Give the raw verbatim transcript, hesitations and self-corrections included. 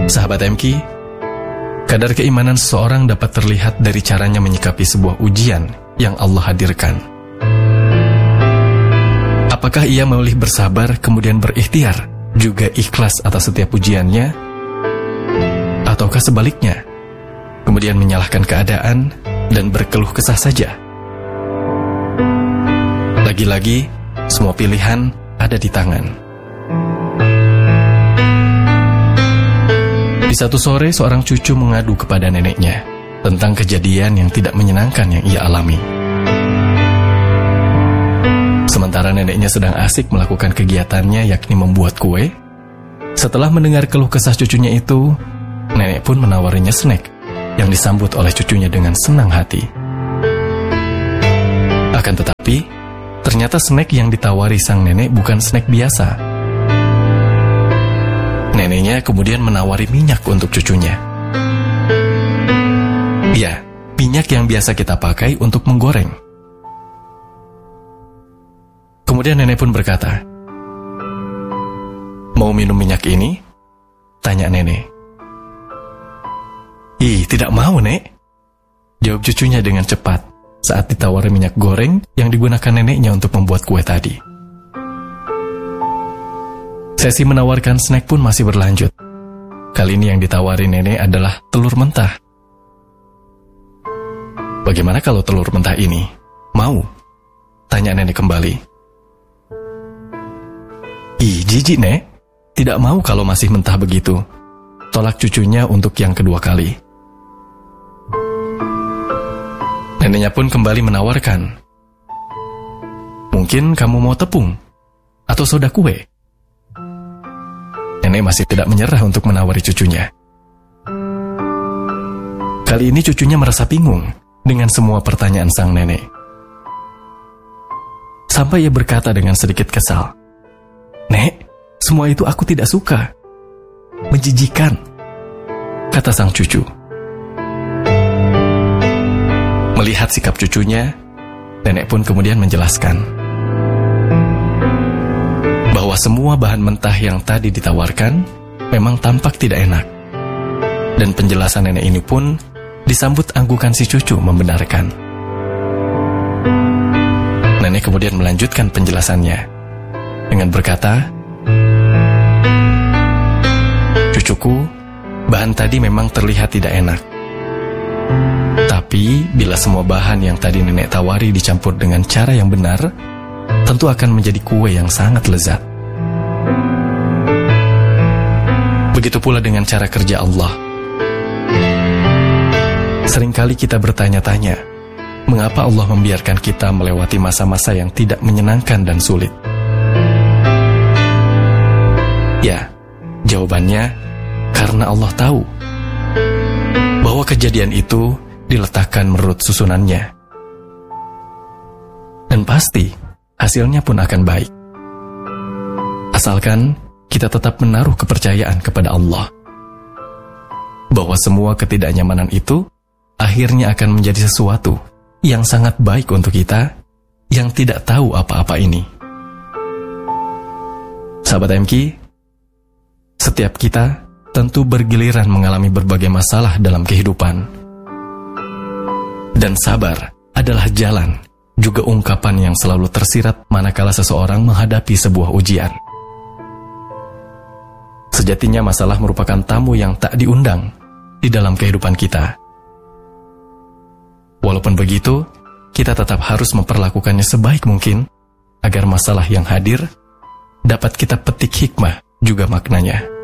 Sahabat M K, kadar keimanan seseorang dapat terlihat dari caranya menyikapi sebuah ujian yang Allah hadirkan. Apakah ia memilih bersabar kemudian berikhtiar, juga ikhlas atas setiap ujiannya? Ataukah sebaliknya, kemudian menyalahkan keadaan dan berkeluh kesah saja? Lagi-lagi, semua pilihan ada di tangan. Di satu sore, seorang cucu mengadu kepada neneknya tentang kejadian yang tidak menyenangkan yang ia alami. Sementara neneknya sedang asik melakukan kegiatannya, yakni membuat kue. Setelah mendengar keluh kesah cucunya itu, nenek pun menawarinya snack yang disambut oleh cucunya dengan senang hati. Akan tetapi, ternyata snack yang ditawari sang nenek bukan snack biasa. Neneknya kemudian menawari minyak untuk cucunya. Ya, minyak yang biasa kita pakai untuk menggoreng. Kemudian nenek pun berkata, "Mau minum minyak ini?" tanya nenek. "Ih, tidak mau, Nek," jawab cucunya dengan cepat saat ditawari minyak goreng yang digunakan neneknya untuk membuat kue tadi. Sesi menawarkan snack pun masih berlanjut. Kali ini yang ditawari nenek adalah telur mentah. "Bagaimana kalau telur mentah ini? Mau?" tanya nenek kembali. "Ih, jijik, Nek. Tidak mau kalau masih mentah begitu," tolak cucunya untuk yang kedua kali. Neneknya pun kembali menawarkan, "Mungkin kamu mau tepung atau soda kue?" Nenek masih tidak menyerah untuk menawari cucunya. Kali ini cucunya merasa bingung dengan semua pertanyaan sang nenek. Sampai ia berkata dengan sedikit kesal, "Nek, semua itu aku tidak suka. Menjijikan," kata sang cucu. Melihat sikap cucunya, nenek pun kemudian menjelaskan bahwa semua bahan mentah yang tadi ditawarkan memang tampak tidak enak. Dan penjelasan nenek ini pun disambut anggukan si cucu membenarkan. Nenek kemudian melanjutkan penjelasannya dengan berkata, "Cucuku, bahan tadi memang terlihat tidak enak. Tapi bila semua bahan yang tadi nenek tawari dicampur dengan cara yang benar, tentu akan menjadi kue yang sangat lezat. Begitu pula dengan cara kerja Allah. Seringkali kita bertanya-tanya, mengapa Allah membiarkan kita melewati masa-masa yang tidak menyenangkan dan sulit? Ya, jawabannya karena Allah tahu bahwa kejadian itu diletakkan menurut susunannya. Dan pasti hasilnya pun akan baik. Asalkan kita tetap menaruh kepercayaan kepada Allah bahwa semua ketidaknyamanan itu akhirnya akan menjadi sesuatu yang sangat baik untuk kita yang tidak tahu apa-apa ini. Sahabat M K, setiap kita tentu bergiliran mengalami berbagai masalah dalam kehidupan. Dan sabar adalah jalan, juga ungkapan yang selalu tersirat manakala seseorang menghadapi sebuah ujian. Sejatinya masalah merupakan tamu yang tak diundang di dalam kehidupan kita. Walaupun begitu, kita tetap harus memperlakukannya sebaik mungkin agar masalah yang hadir dapat kita petik hikmah juga maknanya.